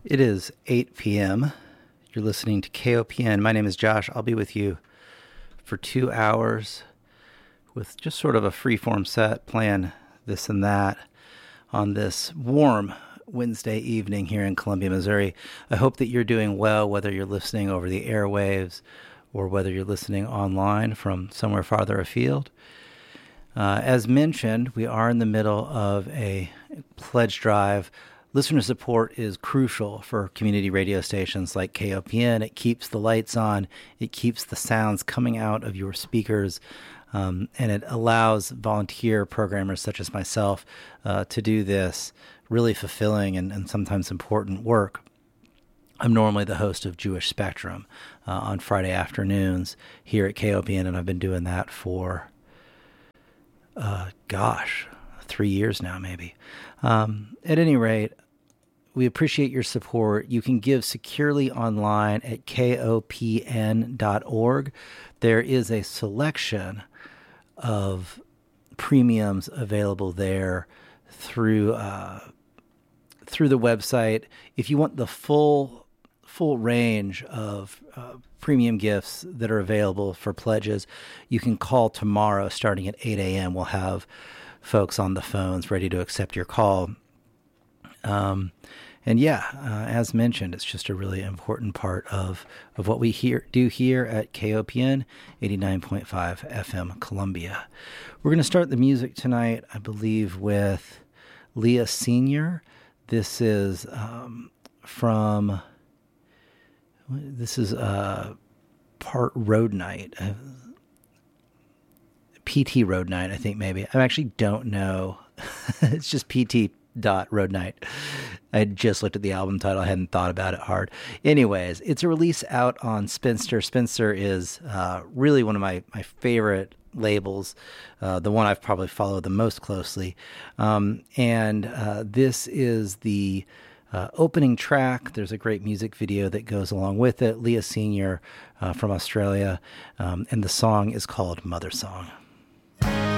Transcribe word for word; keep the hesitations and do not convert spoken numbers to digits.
It is eight p.m. You're listening to K O P N. My name is Josh. I'll be with you for two hours with just sort of a free-form set, playing this and that on this warm Wednesday evening here in Columbia, Missouri. I hope that you're doing well, whether you're listening over the airwaves or whether you're listening online from somewhere farther afield. Uh, as mentioned, we are in the middle of a pledge drive. Listener support is crucial for community radio stations like K O P N. It keeps the lights on, it keeps the sounds coming out of your speakers, um, and it allows volunteer programmers such as myself uh, to do this really fulfilling and, and sometimes important work. I'm normally the host of Jewish Spectrum uh, on Friday afternoons here at K O P N, and I've been doing that for, uh, gosh, three years now maybe. Um, at any rate, we appreciate your support. You can give securely online at K O P N dot org. There is a selection of premiums available there through uh, through the website. If you want the full full range of uh, premium gifts that are available for pledges, you can call tomorrow starting at eight a.m. We'll have folks on the phones ready to accept your call. Um, and yeah, uh, as mentioned, it's just a really important part of, of what we hear, do here at K O P N eighty-nine point five F M Columbia. We're going to start the music tonight, I believe, with Leah Senior This is um, from, this is uh, part Road Night. Uh, P T Road Night, I think maybe. I actually don't know. It's just P T dot Road Night. I just looked at the album title. I hadn't thought about it hard. Anyways, it's a release out on Spinster. Spinster is uh, really one of my, my favorite labels, uh, the one I've probably followed the most closely. Um, and uh, this is the uh, opening track. There's a great music video that goes along with it. Leah Senior uh, from Australia. Um, and the song is called Mother Song.